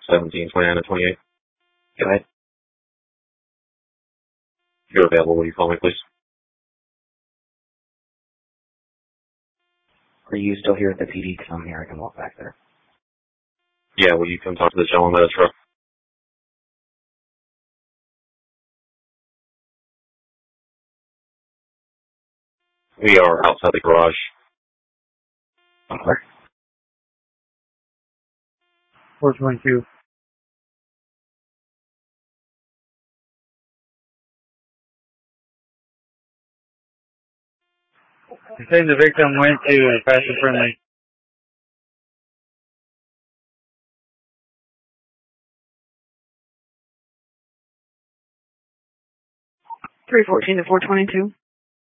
17, 29, and 28. Go ahead. If you're available, will you call me, please? Are you still here at the PD? Because I'm here. I can walk back there. Yeah, will you come talk to this gentleman by the truck? We are outside the garage. Where? 422. They say the victim went to Passive Friendly. $314 to $422.